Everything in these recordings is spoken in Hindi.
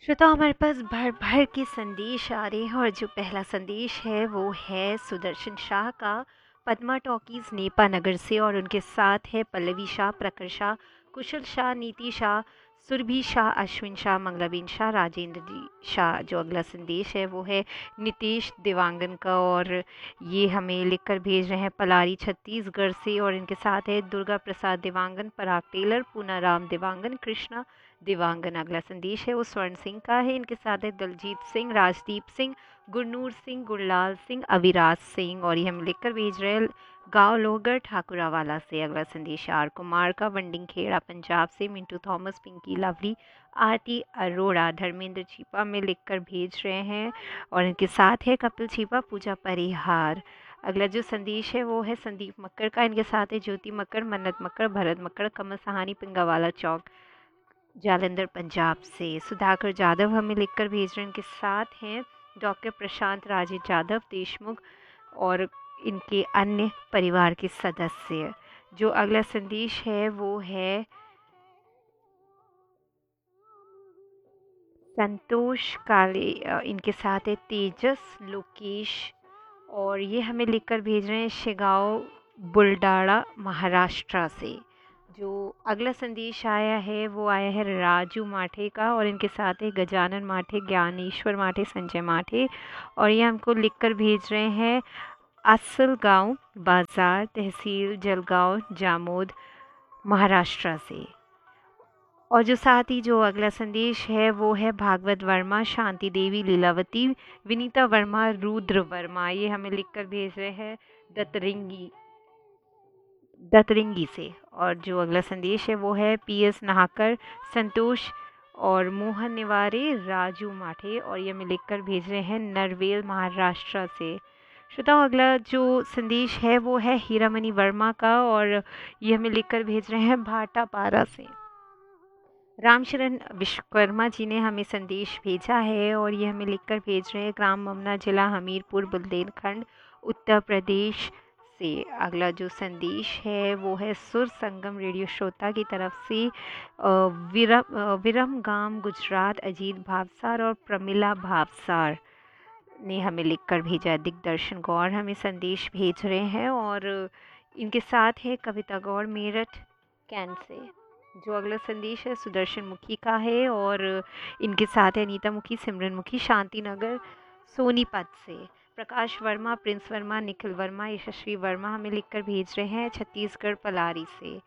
श्रोता, हमारे पास भर भर के संदेश आ रहे हैं और जो पहला संदेश है वो है सुदर्शन शाह का, पद्मा टॉकीज़ नेपा नगर से। और उनके साथ है पल्लवी शाह, प्रखर शाह, कुशल शाह, नीति शाह, सुरभि शाह, अश्विन शाह, मंगलाबेन शाह, राजेंद्र जी शाह। जो अगला संदेश है वो है नितेश देवांगन का और ये हमें लिखकर भेज रहे हैं पलारी छत्तीसगढ़ से। और इनके साथ है दुर्गा प्रसाद देवांगन, पराग टेलर, पूनाराम देवांगन, कृष्णा देवांगन। अगला संदेश है वो स्वर्ण सिंह का है। इनके साथ है दलजीत सिंह, राजदीप सिंह, गुरनूर सिंह, गुरलाल सिंह, अविराज सिंह। और ये हम लिखकर भेज रहे हैं गांव लोहगढ़ ठाकुरावाला से। अगला संदेश आर कुमार का, बंडिंग खेड़ा पंजाब से। मिंटू थॉमस, पिंकी लवली, आरती अरोड़ा, धर्मेंद्र छिपा में लिखकर भेज रहे हैं। और इनके साथ है कपिल छिपा, पूजा परिहार। अगला जो संदेश है वो है संदीप मक्कर का। इनके साथ है ज्योति मक्कर, मन्नत मक्कर, भरत मक्कर, कमल सहानी, पिंगावाला चौक, जालंधर पंजाब से। सुधाकर जाधव हमें लिखकर भेज रहे हैं। इनके साथ हैं डॉक्टर प्रशांत राजे जाधव देशमुख और इनके अन्य परिवार के सदस्य। जो अगला संदेश है वो है संतोष काले, इनके साथ है तेजस लोकेश। और ये हमें लिखकर भेज रहे हैं शिगांव बुलडाड़ा महाराष्ट्र से। जो अगला संदेश आया है वो आया है राजू माठे का और इनके साथ है गजानन माठे, ज्ञानेश्वर माठे, संजय माठे। और ये हमको लिखकर भेज रहे हैं असल गांव बाजार, तहसील जलगांव, जामोद, महाराष्ट्र से। और जो साथ ही जो अगला संदेश है वो है भागवत वर्मा, शांति देवी, लीलावती, विनीता वर्मा, रुद्र वर्मा। ये हमें लिखकर भेज रहे हैं दतरिंगी से। और जो अगला संदेश है वो है पीएस नहाकर, संतोष और मोहन निवारे, राजू माठे। और ये हमें लिखकर भेज रहे हैं नरवेल महाराष्ट्र से। श्रोताओं, अगला जो संदेश है वो है हीरामणि वर्मा का और ये हमें लिखकर भेज रहे हैं भाटापारा से। रामशरण विश्वकर्मा जी ने हमें संदेश भेजा है और ये हमें लिखकर भेज रहे हैं ग्राम ममना, जिला हमीरपुर, बुंदेलखंड, उत्तर प्रदेश से। अगला जो संदेश है वो है सुर संगम रेडियो श्रोता की तरफ से विरम गाम, गुजरात, अजीत भावसार और प्रमिला भावसार ने हमें लिखकर भेजा। दिग्दर्शन गौर हमें संदेश भेज रहे हैं और इनके साथ है कविता गौर, मेरठ कैंट से। जो अगला संदेश है सुदर्शन मुखी का है और इनके साथ है नीता मुखी, सिमरन मुखी, शांति नगर, सोनीपत से। प्रकाश वर्मा, प्रिंस वर्मा, निखिल वर्मा, यशस्वी वर्मा हमें लिखकर भेज रहे हैं छत्तीसगढ़ पलारी से।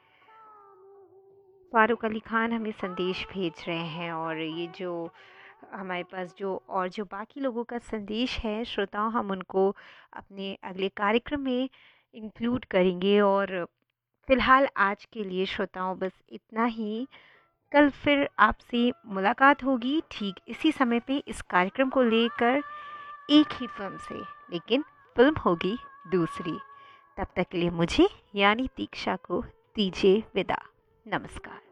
फारूक अली खान हमें संदेश भेज रहे हैं। और ये जो हमारे पास जो बाकी लोगों का संदेश है श्रोताओं, हम उनको अपने अगले कार्यक्रम में इंक्लूड करेंगे। और फिलहाल आज के लिए श्रोताओं बस इतना ही। कल फिर आपसे मुलाकात होगी ठीक इसी समय पे इस कार्यक्रम को लेकर, एक ही फिल्म से, लेकिन फिल्म होगी दूसरी। तब तक के लिए मुझे यानी तीक्षा को दीजिए विदा। नमस्कार।